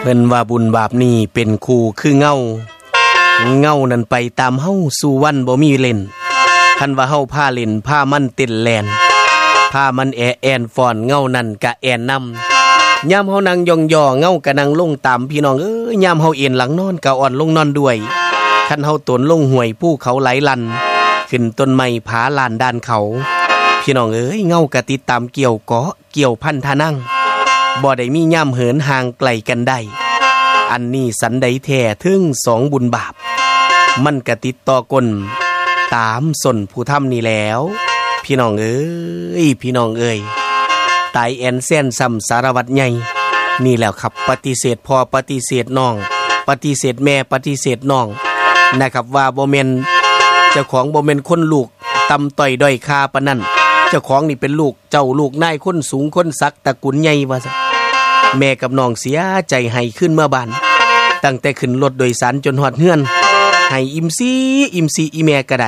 พิ่นว่าบุญบาปนี้เป็นคู่คือเงานั้นไปตามเฮาสู่วันบ่มีเล่นคันว่าเฮาพาเล่นพามันเต้นแล่นพามันแอนฟ้อนเงานั้นก็แอนนำยามเฮานั่งย่อๆเงาก็นั่งลงตามพี่น้องยามเฮาเอนหลังนอนก็อ่อนลงนอนด้วยคันเฮาตนลงห้วยภูเขาไหลลันขึ้นต้นไม้ผาลานด้านเขาพี่น้องเงาก็ติดตามเกี่ยวเกาะเกี่ยวพันธะนั่งบ่ได้มีย่ำเหินห่างไกลกันได้อันนี้สันใดแท้ถึง2บุญบาปมันก็ติดต่อกลตามส่วนผู้ทำนี่แล้วพี่น้องพี่น้องตายแอนแซนซ้ำสารวัตรใหญ่นี่แล้วครับปฏิเสธพ่อปฏิเสธน้องปฏิเสธแม่ปฏิเสธน้องนะครับว่าบ่แม่นเจ้าของบ่แม่นคนลูกต่ำต้อยด้อยค่าปานนั้นเจ้าของนี่เป็นลูกเจ้าลูกนายคนสูงคนศักดิ์ตระกูลใหญ่ว่าซะแม่กับน้องเสียใจให้ขึ้นเมื่อบ้านตั้งแต่ขึ้นรถโดยสารจนฮอดเฮือนให้อิ่มซีอีแม่ก็ได้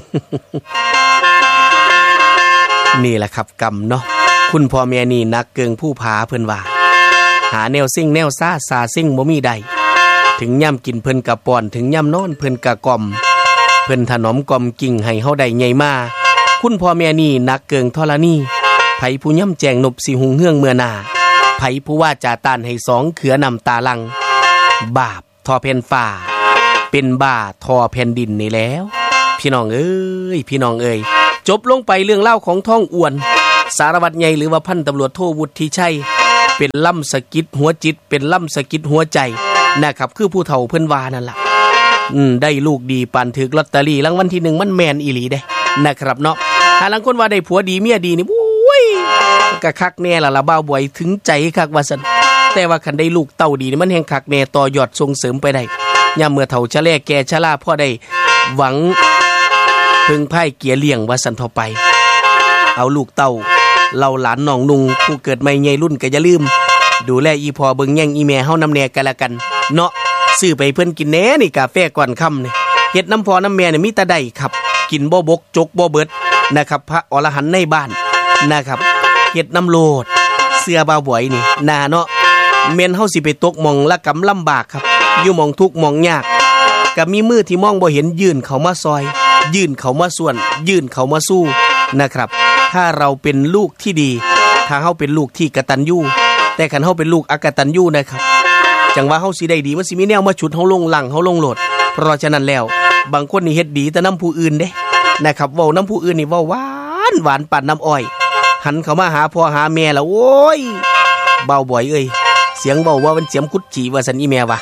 นี่แหละครับกรรมเนาะคุณพ่อแม่นี่นักเกิงผู้ผาเพิ่นว่าหาแนวซิ่งแนวซาซิ่งบ่มีใดถึงย่ำกินเพิ่นกะป้อนถึงย่ำนอนเพิ่นกะกล่อมเพิ่นถนอมกล่อมกิ่งให้เฮาได้ใหญ่มาคุณพ่อแม่นี่นักเกิงธรณีไผผู้ย่ำแจงนบสิหุงเฮืองเมื่อหน้าไผผู้ว่าจาต้านให้2เขือนำตาลังบาปทอแผ่นฟ้าเป็นบ้าทอแผ่นดินนี่แล้วพี่น้องพี่น้องจบลงไปเรื่องเล่าของท้องอ้วนสารวัตรใหญ่หรือว่าพันตำรวจโทวุฒิชัยเป็นล่ำสะกิดหัวจิตเป็นล่ำสะกิดหัวใจนะครับคือผู้เฒ่าเพิ่นว่านั่นล่ะได้ลูกดีปานถึกลอตเตอรี่รางวัลที่1มันแม่นอีหลีเด้นะครับเนาะถ้าลังคนว่าได้ผัวดีเมียดีนี่โอ้ยก็คักแน่ล่ะบ่าวบ่อยถึงใจคักว่าซั่นแต่ว่าคันได้ลูกเต้าดีนี่มันแฮงคักแน่ต่อยอดส่งเสริมไปได้ยามเมื่อเฒ่าชะแลแก่ชราพอได้หวังพึ่งไผ่เกียเลี้ยงว่าซั่นเท่าไปเอาลูกเต้าเล่าหลานน้องนุ่งผู้เกิดใหม่ใหญ่รุ่นก็อย่าลืมดูแลอีพ่อเบิ่งแย่งอีแม่เฮานำแน่กันละกันเนาะซื้อไปเพิ่นกินแหน่นี่กาแฟก่อนค่ำนี่เฮ็ดน้ำพ่อน้ำแม่นี่มีแต่ได้ครับกินบ่บกจกบ่เบิดนะครับพระอรหันต์ในบ้านนะครับเฮ็ดน้ำโลดเสื้อบ่าวบ่อยนี่นาเนาะแม่นเฮาสิไปตกหม่องละกำลำบากครับอยู่หม่องทุกข์หม่องยากก็มีมือที่มองบ่เห็นยื่นเข้ามาซอยยื่นเข้ามาส่วนยื่นเข้ามาสู้นะครับถ้าเราเป็นลูกที่ดีถ้าเฮาเป็นลูกที่กตัญญูแต่คันเฮาเป็นลูกอกตัญญูนะครับจังว่าเฮาสิได้ดีมันสิมีแนวมาฉุดเฮาลงหลังเฮาลงโหลดเพราะฉะนั้นแล้วบางคนนี่เฮ็ดดีแต่น้ำผู้อื่นเด้นะครับเว้าน้ำผู้อื่นนี่เว้าหวานปานน้ำอ้อยหันเข้ามาหาพ่อหาแม่แล้วโอ้ยเบาบ่อยเสียงเบาว่ามันเสียมกุดจีว่าสันอีแม่วะ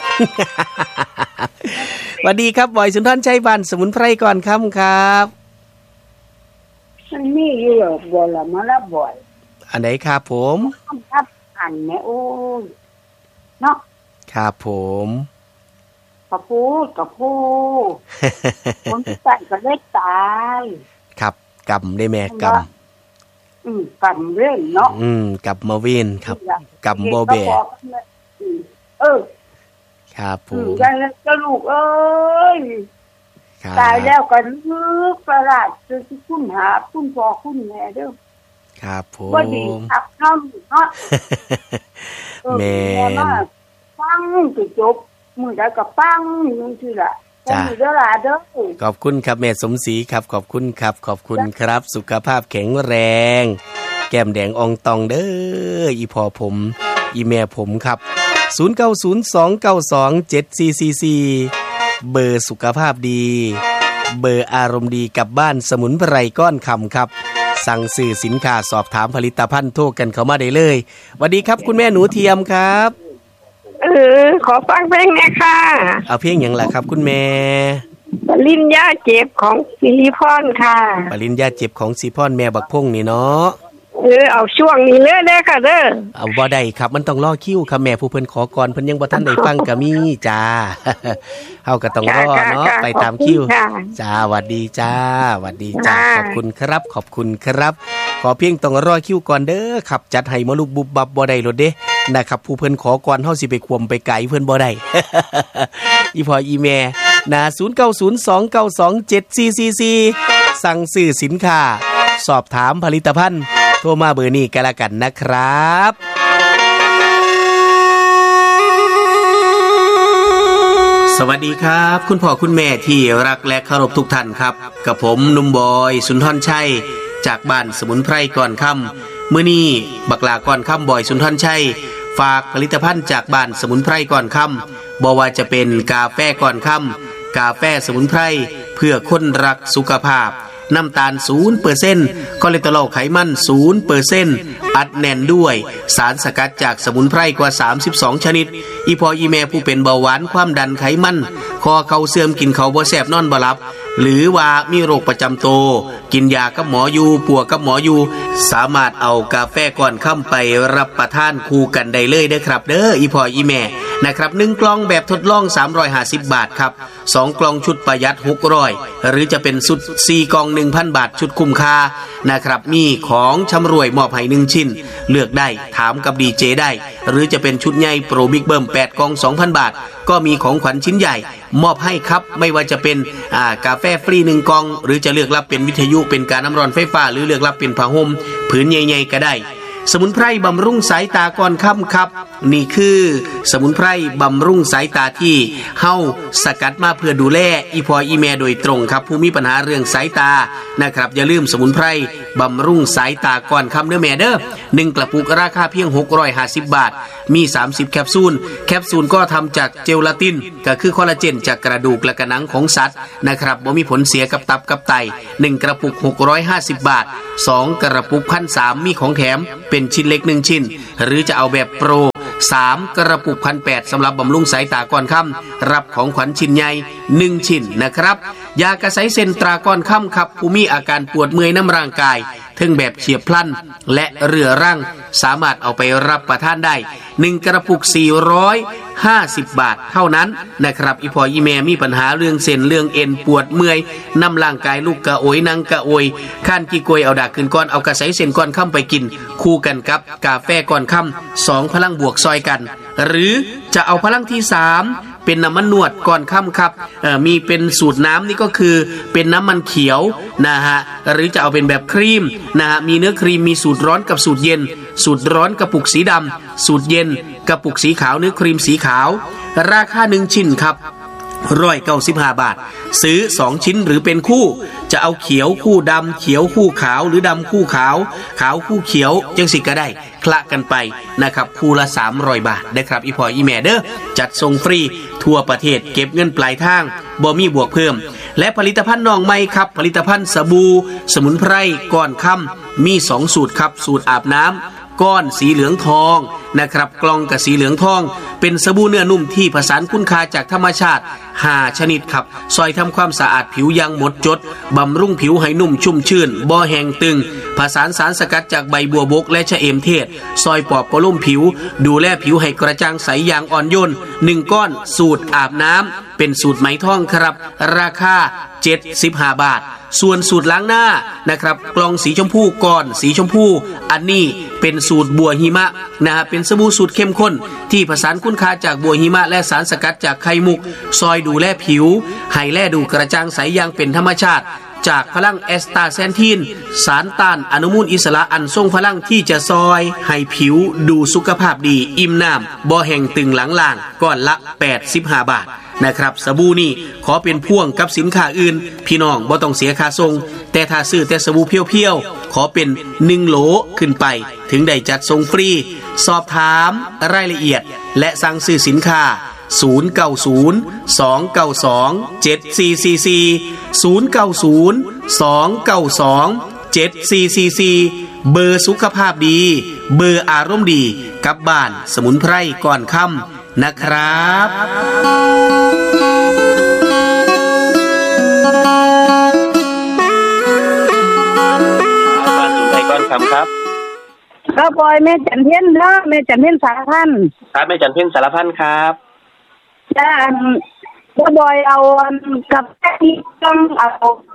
สวัสดีครับบ่อยสุนทรชัยบ้านสมุนไพรก่อนครับมันมีอยู่บ่ละมาละบ่อยอันไหนครับผมครับอันแม่โอ้ยเนาะครับผมกระพูคนตายก็ได้ตายครับกรรมได้แม่กรรมกรรมเว้นเนาะกรรมมาเว้นครับกรรมบ่แบ่ครับผมได้แล้วลูกเอ้ยตายแล้วก็นึกประหลาดจะคุณหาคุณพ่อคุณแม่เด้อครับผมบ่ดีครับเนาะแม่ฟังจบมื้อใดก็ฟังจังซี่ล่ะจ้าเด้อล่ะเด้อขอบคุณครับแม่สมศรีครับขอบคุณครับขอบคุณครับสุขภาพแข็งแรง แก้มแดงอองตองเด้ออีพ่อผมอีแม่ผมครับ0902927444เบอร์สุขภาพดีเบอร์อารมณ์ดีกับบ้านสมุนไพรก้อนคำครับสั่งซื้อสินค้าสอบถามผลิตภัณฑ์โทรกันเข้ามาได้เลยสวัสดีครับคุณแม่หนูเทียมครับขอฟังเพลงหน่อยค่ะเอาเพลงหยังล่ะครับคุณแม่ปริญญาเจ็บของสิริพรค่ะปริญญาเจ็บของสิริพรแม่บักพงนี่เนาะเอาช่วงนี้เลยเด้อค่ะเด้อเอาบ่ได้ครับมันต้องรอคิวครับแม่ผู้เพิ่นขอก่อนเพิ่นยังบ่ทันได้ฟังก็มีจ้าเฮาก็ต้องรอเนาะไปตามคิวจ้าหวัดดีจ้าหวัดดีจ้าขอบคุณครับขอบคุณครับขอเพียงต้องรอคิวก่อนเด้อครับจัดให้มาลุกบุบบับบ่ได้โลดเด้นะครับผู้เพิ่นขอก่อนเฮาสิไปควมไปไกลเพิ่นบ่ได้ อีพ่ออีแม่นะ0902927444สั่งซื้อสินค้าสอบถามผลิตภัณฑ์โทรมาเบอร์นี้กันละกันนะครับสวัสดีครับคุณพ่อคุณแม่ที่รักและเคารพทุกท่านครับกับผมหนุ่มบอยสุนทรชัยจากบ้านสมุนไพรก่อนค่ำมื้อนี้บักหลาก่อนค่ำบอยสุนทรชัยฝากผลิตภัณฑ์จากบ้านสมุนไพรก่อนค่ำบ่ว่าจะเป็นกาแฟก่อนค่ำกาแฟสมุนไพรเพื่อคนรักสุขภาพน้ำตาล 0% คอเลสเตอรอลไขมัน 0% อัดแน่นด้วยสารสกัดจากสมุนไพรกว่า32ชนิดอีพออีแม่ผู้เป็นเบาหวานความดันไขมันคอเข่าเสื่อมกินข้าวบ่แซ่บนอนบ่หลับหรือว่ามีโรคประจำตัวกินยากับหมออยู่ปัวกับหมออยู่สามารถเอากาแฟก่อนค่ำไปรับประทานคู่กันได้เลยเด้อครับเด้ออีพออีแม่นะครับ1กล่องแบบทดลอง350บาทครับ2กล่องชุดประหยัด600หรือจะเป็นชุด4กล่อง 1,000 บาทชุดคุ้มค่านะครับมีของชำร่วยมอบให้1ชิ้นเลือกได้ถามกับดีเจได้หรือจะเป็นชุดใหญ่โปรบิ๊กเบิ้ม8กล่อง 2,000 บาทก็มีของขวัญชิ้นใหญ่มอบให้ครับไม่ว่าจะเป็นกาแฟฟรี1กล่องหรือจะเลือกรับเป็นวิทยุเป็นการน้ำร้อนไฟฟ้าหรือเลือกรับเป็นผ้าห่มผืนใหญ่ๆก็ได้สมุนไพรบำรุงสายตาก่อนค่ำครับนี่คือสมุนไพรบำรุงสายตาที่เฮาสกัดมาเพื่อดูแลอีพออีแม่โดยตรงครับผู้มีปัญหาเรื่องสายตานะครับอย่าลืมสมุนไพรบำรุงสายตาก่อนค่ำเด้อแม่เด้อ1กระปุกราคาเพียง650บาทมี30แคปซูลก็ทำจากเจลาตินก็คือคอลลาเจนจากกระดูกและกระหนังของสัตว์นะครับบ่มีผลเสียกับตับกับไต1กระปุก650บาท2กระปุก 1,300 มีของแถมเป็นชิ้นเล็ก1ชิ้นหรือจะเอาแบบโปร3กระปุก 1,800 สำหรับบำรุงสายตาก่อนค่ำรับของขวัญชิ้นใหญ่1ชิ้นนะครับยากระไสเซนตราก่อนค่ำครับผู้มีอาการปวดเมื่อยน้ำร่างกายทั้งแบบเฉียบพลันและเรื้อรังสามารถเอาไปรับประทานได้1กระปุก450บาทเท่านั้นนะครับอีพออีแม่มีปัญหาเรื่องเส้นเรื่องเอ็นปวดเมื่อยน้ำร่างกายลูกกระโอยนั่งกระโอยข้านกี่กวยเอาดากขึ้นก้อนเอากระไสเส้นก้อนค่ำไปกินคู่กันกับกาแฟก่อนค่ำ2พลังบวกซอยกันหรือจะเอาพลังที่3เป็นน้ำมันนวดก่อนค่ำครับมีเป็นสูตรน้ำนี่ก็คือเป็นน้ำมันเขียวนะฮะหรือจะเอาเป็นแบบครีมนะฮะมีเนื้อครีมมีสูตรร้อนกับสูตรเย็นสูตรร้อนกระปุกสีดำสูตรเย็นกระปุกสีขาวเนื้อครีมสีขาวราคา1ชิ้นครับ195บาทซื้อ2ชิ้นหรือเป็นคู่จะเอาเขียวคู่ดำเขียวคู่ขาวหรือดำคู่ขาวขาวคู่เขียวจังสิก็ได้คละกันไปนะครับคู่ละ300บาทนะครับอีพออีแม่เด้อจัดส่งฟรีทั่วประเทศเก็บเงินปลายทางบ่มีบวกเพิ่มและผลิตภัณฑ์น้องใหม่ครับผลิตภัณฑ์สบู่สมุนไพรก่อนค่ำมี2สูตรครับสูตรอาบน้ำก้อนสีเหลืองทองนะครับกล่องกับสีเหลืองทองเป็นสบู่เนื้อนุ่มที่ผสานคุณค่าจากธรรมชาติ5ชนิดครับซอยทำความสะอาดผิวอย่างหมดจดบำรุงผิวให้นุ่มชุ่มชื่นบ่แห้งตึงผสานสารสกัดจากใบบัวบกและชะเอมเทศซอยปอบประโลมผิวดูแลผิวให้กระจ่างใสอย่างอ่อนโยน1ก้อนสูตรอาบน้ำเป็นสูตรไหมทองครับราคา75บาทส่วนสูตรล้างหน้านะครับกล่องสีชมพูก้อนสีชมพูอันนี้เป็นสูตรบัวหิมะนะฮะเป็นสบู่สูตรเข้มข้นที่ผสานคุณค่าจากบัวหิมะและสารสกัดจากไข่มุกซอยดูแลผิวให้แลดูกระจ่างใสอย่างเป็นธรรมชาติจากพลังแอสตาแซนทินสารต้านอนุมูลอิสระอันทรงพลังที่จะซอยให้ผิวดูสุขภาพดีอิ่มน้ำบ่แห้งตึงหลังล่างก้อนละ85บาทนะครับสบู่นี่ขอเป็นพ่วงกับสินค้าอื่นพี่น้องบ่ต้องเสียค่าส่งแต่ถ้าซื้อแต่สบู่เพียวๆขอเป็น1โหลขึ้นไปถึงได้จัดส่งฟรีสอบถามรายละเอียดและสั่งซื้อสินค้า090-292-7444 090-292-7444 เบอร์สุขภาพดีเบอร์อารมณ์ดีกับบ้านสมุนไพรก่อนค่ำนะครับบ้านสมุนไพรก่อนค่ำครับก็บอยแม่จันเพ็ญเนาะแม่จันเพ็ญสารพันครับแม่จันเพ็ญสารพันครับจ้าก็บอยเอากับที่ต้องเอา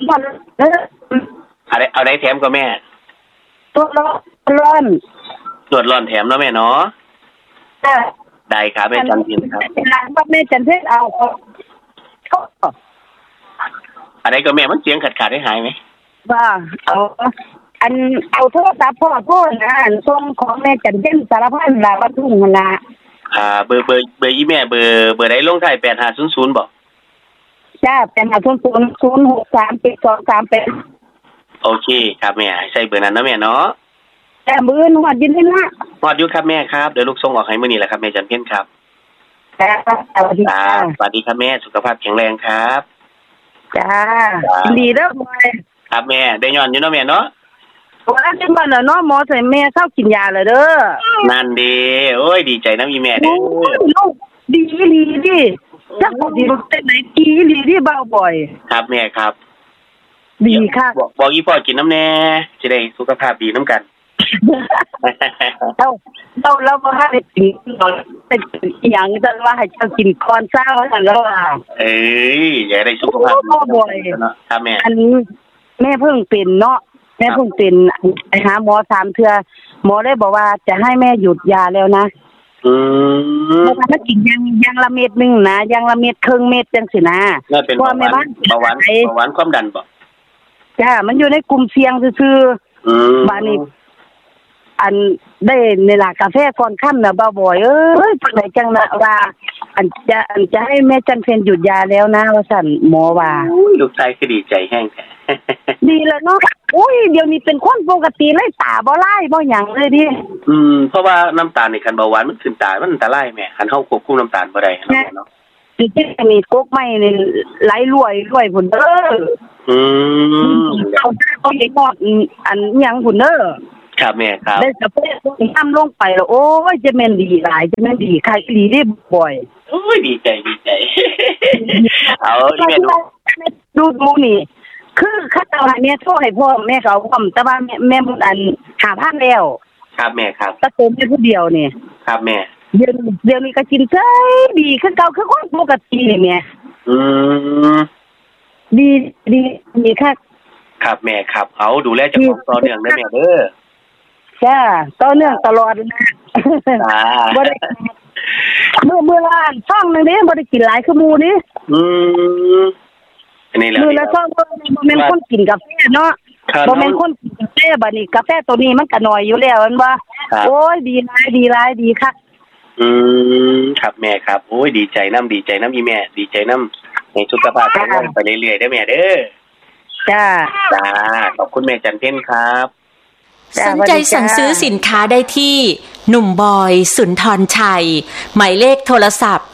เอาได้แถมกับแม่ตัวร้อนตรวจร้อนแถมเนาะแม่เนาะได้ครับแม่จันเพ็ญครับหลังกับแม่จันเพ็ญเอาอะไรกับแม่มันเสียงขาดๆได้หายไหมว่าเอาโทรศัพท์พ่อโทษนะส่งของแม่จันเพ็ญสารพันละวัดทุ่งละเบอร์อีแม่เบอร์ได้ลงท้าย8500บ่จ้าเป็น0637238โอเคครับแม่ใส่เบอร์นั้นนะแม่เนาะแต่มื้อฮอดยินดีนะฮอดอยู่ครับแม่ครับเดี๋ยวลูกส่งออกให้มื้อนี้แหละครับแม่จันเพ็ญครับสวัสดีค่ะสวัสดีครับแม่สุขภาพแข็งแรงครับจ้าดีเด้อบ่ครับแม่ได้ย้อนอยู่เนาะแม่เนาะว่าจังว่าเนาะหมอใส่แม่เข้ากินยาแล้วเด้อนั่นดีโอ้ยดีใจนำอีแม่เด้อลูกดีอีหลีดิจักบ่ดีเป็นไหนดีอีหลีดิเบาบ่อยครับแม่ครับดีค่ะบอกอีพ่อกินน้ำแน่จะได้สุขภาพดีน้ำกันเราบ่ให้กินเป็นอีหยังแต่ว่าให้เจ้ากินก่อนเช้าซั่นแล้วว่าอย่าได้สุขภาพดีเนาะครับแม่อันนี้แม่เพิ่งเป็นเนาะแม่เพิ่งเป็นไปหาหมอ3เทื่อหมอได้บอกว่าจะให้แม่หยุดยาแล้วนะเพราะว่าถ้ากินยังละเม็ดนึงนะยังละเม็ดครึ่งเม็ดจังสินะเพราะแม่บ้านเบาหวานความดันบ่จ้ามันอยู่ในกลุ่มเสี่ยงซื่อๆบ้านนี้อันได้ในหลากาแฟก่อนค่ำน่ะบ่บ่อยปานใดจังนะว่าอันจะให้แม่จันเพ็ญหยุดยาแล้วนะว่าซั่นหมอว่าลูกชายคือดีใจแฮงแท้ดีแล้วเนาะเดี๋ยวนี้เป็นคนปกติเลยตาบ่ลายบ่หยังเลยดิเพราะว่าน้ำตาลในคันเบาหวานมันขึ้นตามันอันตรายแม่คันเฮาควบคุมน้ำตาลบ่ได้เนาะสิมีกกไม้นี่ไหลรวยพุ่นเด้อเอาอีกอันหยังพุ่นเด้อครับแม่ครับได้สเปรย์น้ำลงไปแล้วโอ้ยจะแม่นดีหลายจะแม่นดีใครดีได้บ่อยโอ้ยดีใจเอาแม่ดูนี่คือคัดเอาให้แม่โทรให้พ่อแม่เขาพร้อมแต่ว่าแม่บุญอัน5,000แล้วครับแม่ครับตะโกนให้ผู้เดียวนี่ครับแม่เดี๋ยวนี้ก็กินใช้ดีคือเก่าคือคนปกตินี่แม่ดีค่ะครับแม่ครับเอาดูแลเจ้าของต่อเนื่องได้แม่เด้อจ้าต่อเนื่องตลอดนะบ่ได้มื้อละช่องนึงเด้บ่ได้กินหลายคือหมู่นี่อันนี้แหละมื้อละช่องบ่แม่นคนกินกาแฟเนาะบ่แม่นคนกินกาแฟบัดนี้กาแฟตัวนี้มันก็น้อยอยู่แล้วแม่นบ่โอ้ยดีหลายดีคักครับแม่ครับโอ้ยดีใจนำอีแม่ดีใจนำให้สุขภาพแข็งแรงไปเรื่อยๆเด้อแม่เด้อจ้าขอบคุณแม่จันเพ็ญครับสนใจสั่งซื้อสินค้าได้ที่หนุ่มบอยสุนทรชัยหมายเลขโทรศัพท์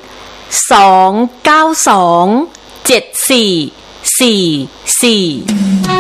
0902927440 0902927444